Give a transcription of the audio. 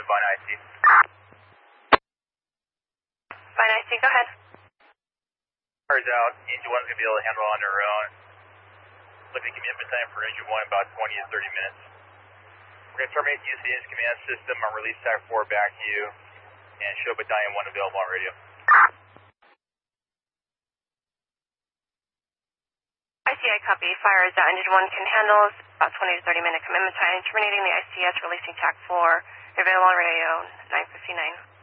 Vine IC. Vine IC, go ahead. Cars out. Engine 1's going to be able to handle on their own. Looking at commitment time for Engine 1 about 20 to 30 minutes. We're going to terminate the incident command system on release type 4 back to you and show Battalion 1 available on radio. ICI copy. Fire is out. Engine 1 can handle about 20 to 30 minute commitment time. Terminating the ICS, releasing TAC 4. Available on radio 9:59.